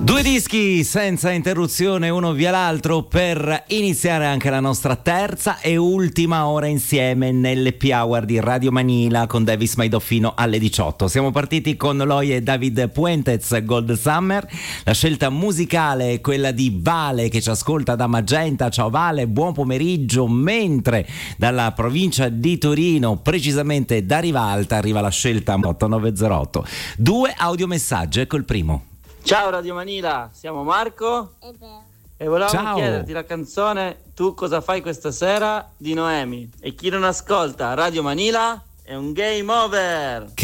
Due dischi senza interruzione, uno via l'altro, per iniziare anche la nostra terza e ultima ora insieme nell'Happy Hour di Radio Manila con Davis Maidoffino alle 18. Siamo partiti con Loi e David Puentez, Gold Summer. La scelta musicale è quella di Vale, che ci ascolta da Magenta. Ciao Vale, buon pomeriggio. Mentre dalla provincia di Torino, precisamente da Rivalta, arriva la scelta 8908. Due audiomessaggi, ecco il primo. Ciao Radio Manila, siamo Marco e volevamo chiederti la canzone Tu cosa fai questa sera di Noemi. E chi non ascolta Radio Manila è un game over.